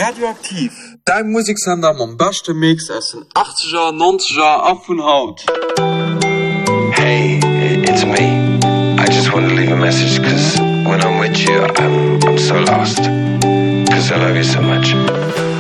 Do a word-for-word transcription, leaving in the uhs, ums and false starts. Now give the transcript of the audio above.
Radioaktiv. Dein Musiksender am beste Mix aus den achtziger, neunziger ab von Haut. Hey, it's me. I just want to leave a message because when I'm with you, I'm, I'm so lost. Because I love you so much.